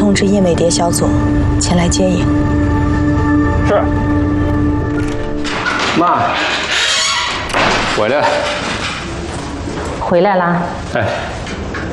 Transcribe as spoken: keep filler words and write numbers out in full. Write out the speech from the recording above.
通知印尾蝶小组前来接应。 是。妈，回来了。 回来啦？ 哎。